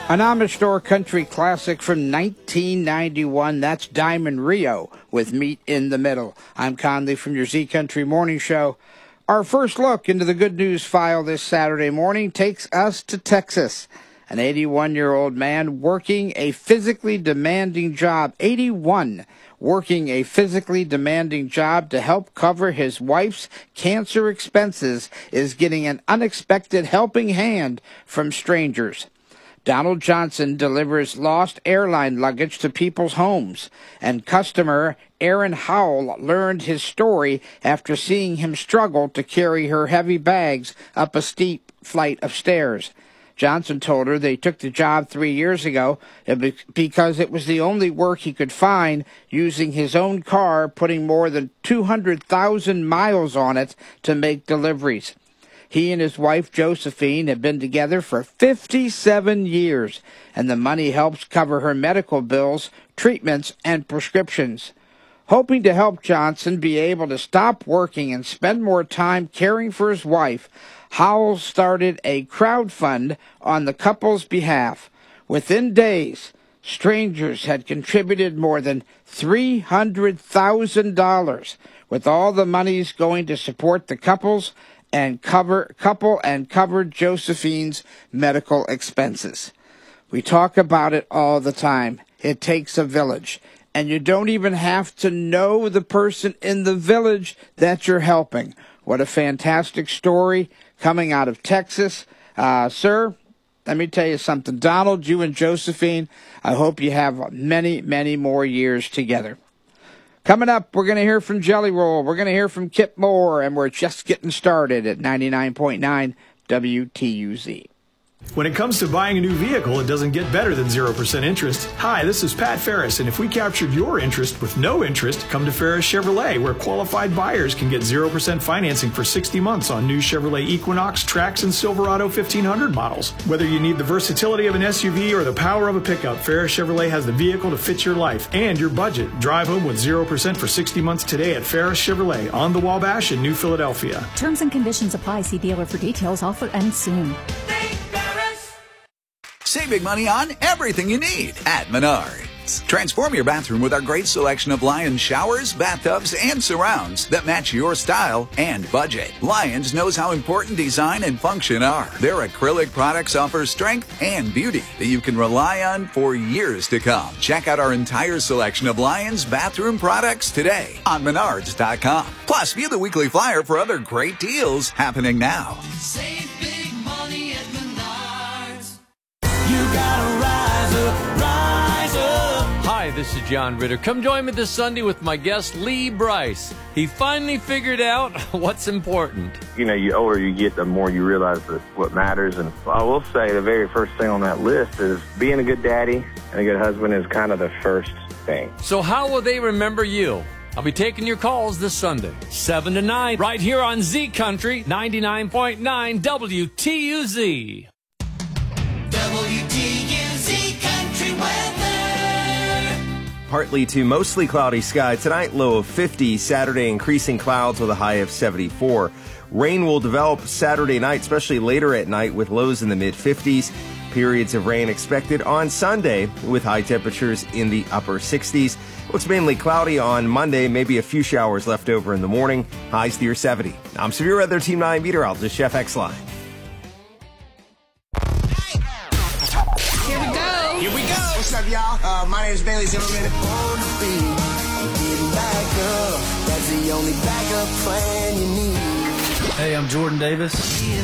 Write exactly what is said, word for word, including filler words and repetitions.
An Amish Store country classic from nineteen ninety-one. That's Diamond Rio with Meet in the Middle. I'm Conley from your Z Country Morning Show. Our first look into the good news file this Saturday morning takes us to Texas. An eighty-one-year-old man working a physically demanding job, eighty-one, working a physically demanding job to help cover his wife's cancer expenses, is getting an unexpected helping hand from strangers. Donald Johnson delivers lost airline luggage to people's homes, and customer Aaron Howell learned his story after seeing him struggle to carry her heavy bags up a steep flight of stairs. Johnson told her they took the job three years ago because it was the only work he could find, using his own car, putting more than two hundred thousand miles on it to make deliveries. He and his wife, Josephine, have been together for fifty-seven years, and the money helps cover her medical bills, treatments, and prescriptions. Hoping to help Johnson be able to stop working and spend more time caring for his wife, Howell started a crowdfund on the couple's behalf. Within days, strangers had contributed more than three hundred thousand dollars, with all the monies going to support the couples and cover couple and covered Josephine's medical expenses. We talk about it all the time. It takes a village, and you don't even have to know the person in the village that you're helping. What a fantastic story coming out of Texas. Uh, sir, let me tell you something. Donald, you and Josephine, I hope you have many, many more years together. Coming up, we're going to hear from Jelly Roll. We're going to hear from Kip Moore, and we're just getting started at ninety-nine point nine W T U Z. When it comes to buying a new vehicle, it doesn't get better than zero percent interest. Hi, this is Pat Ferris, and if we captured your interest with no interest, come to Ferris Chevrolet, where qualified buyers can get zero percent financing for sixty months on new Chevrolet Equinox, Trax, and Silverado fifteen hundred models. Whether you need the versatility of an S U V or the power of a pickup, Ferris Chevrolet has the vehicle to fit your life and your budget. Drive home with zero percent for sixty months today at Ferris Chevrolet on the Wabash in New Philadelphia. Terms and conditions apply. See dealer for details. Offer ends soon. Save big money on everything you need at Menards. Transform your bathroom with our great selection of Lions showers, bathtubs, and surrounds that match your style and budget. Lions knows how important design and function are. Their acrylic products offer strength and beauty that you can rely on for years to come. Check out our entire selection of Lions bathroom products today on Menards dot com. Plus, view the weekly flyer for other great deals happening now. Save big money at Menards. You gotta rise up, rise up. Hi, this is John Ritter. Come join me this Sunday with my guest, Lee Bryce. He finally figured out what's important. You know, the older you get, the more you realize that what matters. And I will say the very first thing on that list is being a good daddy and a good husband is kind of the first thing. So how will they remember you? I'll be taking your calls this Sunday, seven to nine, right here on Z Country, ninety-nine point nine W T U Z. W T U Z Country Weather. Partly to mostly cloudy sky tonight, low of fifty. Saturday, increasing clouds with a high of seventy-four. Rain will develop Saturday night, especially later at night, with lows in the mid-fifties. Periods of rain expected on Sunday with high temperatures in the upper sixties. Looks mainly cloudy on Monday, maybe a few showers left over in the morning. Highs near seventy. I'm Severe Weather Team nine meteorologist Chef X Line. Here we go. Here we go. What's up, y'all? Uh, my name is Bailey Zimmerman. On the beat, getting back up. That's the only backup plan you need. Hey, I'm Jordan Davis.